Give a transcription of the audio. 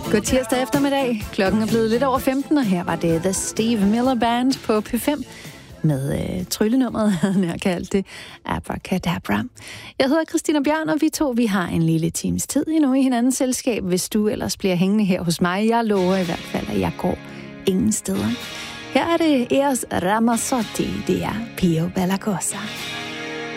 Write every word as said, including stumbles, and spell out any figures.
God tirsdag eftermiddag. Klokken er blevet lidt over femten, og her var det The Steve Miller Band på P fem med øh, tryllenummeret, havde jeg kaldt det, Abracadabra. Jeg hedder Christina Bjørn, og vi to vi har en lille times tid endnu i hinandens selskab, hvis du ellers bliver hængende her hos mig. Jeg lover i hvert fald, at jeg går ingen steder. Her er det Eros Ramazzotti, det er Pio Bella Cosa.